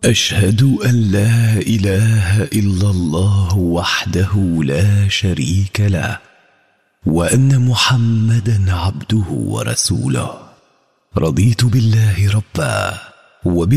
أشهد أن لا إله إلا الله وحده لا شريك له، وأن محمدا عبده ورسوله. رضيت بالله ربا